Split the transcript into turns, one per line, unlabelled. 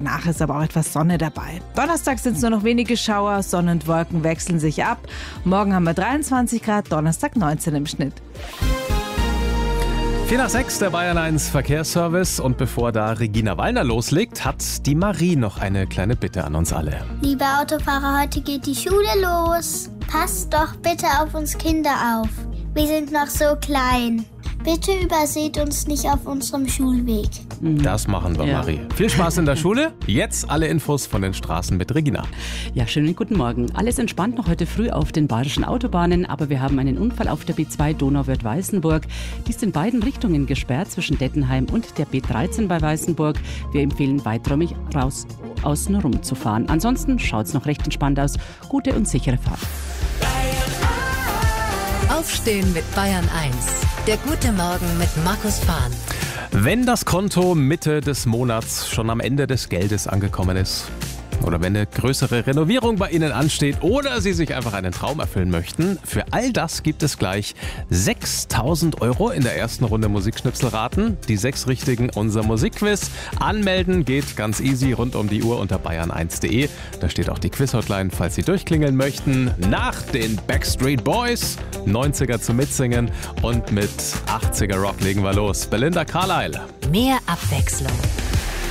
danach ist aber auch etwas Sonne dabei. Donnerstag sind es nur noch wenige Schauer, Sonne und Wolken wechseln sich ab. Morgen haben wir 23 Grad, Donnerstag 19 im Schnitt.
4:06, der Bayern 1 Verkehrsservice. Und bevor da Regina Wallner loslegt, hat die Marie noch eine kleine Bitte an uns alle.
Liebe Autofahrer, heute geht die Schule los. Passt doch bitte auf uns Kinder auf. Wir sind noch so klein. Bitte überseht uns nicht auf unserem Schulweg.
Das machen wir, Marie. Viel Spaß in der Schule. Jetzt alle Infos von den Straßen mit Regina.
Ja, schönen guten Morgen. Alles entspannt noch heute früh auf den bayerischen Autobahnen, aber wir haben einen Unfall auf der B2 Donauwörth-Weißenburg. Die ist in beiden Richtungen gesperrt, zwischen Dettenheim und der B13 bei Weißenburg. Wir empfehlen weiträumig außen rum zu fahren. Ansonsten schaut es noch recht entspannt aus. Gute und sichere Fahrt.
Aufstehen mit Bayern 1. Der gute Morgen mit Markus Fahn.
Wenn das Konto Mitte des Monats schon am Ende des Geldes angekommen ist, oder wenn eine größere Renovierung bei Ihnen ansteht oder Sie sich einfach einen Traum erfüllen möchten, für all das gibt es gleich 6.000 € in der ersten Runde Musikschnipselraten. Die 6 richtigen, unser Musikquiz. Anmelden geht ganz easy rund um die Uhr unter bayern1.de. Da steht auch die Quiz-Hotline, falls Sie durchklingeln möchten. Nach den Backstreet Boys, 90er zum Mitsingen und mit 80er Rock legen wir los. Belinda Carlisle.
Mehr Abwechslung.